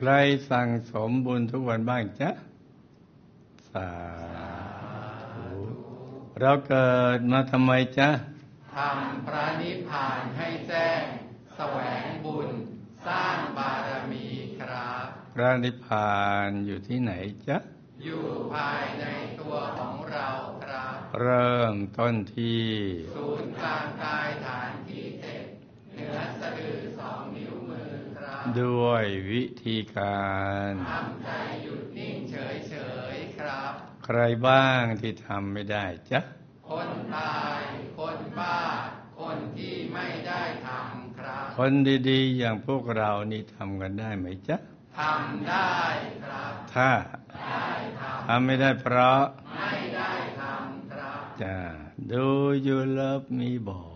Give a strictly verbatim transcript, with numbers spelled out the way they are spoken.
ใครสั่งสมบุญทุกวันบ้างจ๊ะสาธุเราเกิดมาทำไมจ๊ะทำพระนิพพานให้แจ้งแสวงบุญสร้างบารมีครับพระนิพพานอยู่ที่ไหนจ๊ะอยู่ภายในตัวของเราครับเริ่มต้นที่ศูนย์กลางกายฐานที่เจ็ดเหนือสะดือสองนิ้วมือครับด้วยวิธีการทำใจหยุดนิ่งเฉยๆครับใครบ้างที่ทำไม่ได้จ๊ะคนตายคนบ้าคนที่ไม่ได้ทำครับคนดีๆอย่างพวกเรานี่ทำกันได้ไหมจ๊ะทำได้ครับถ้าทำไม่ได้เพราะไม่ได้ทำครับจ้า Do you love me บอก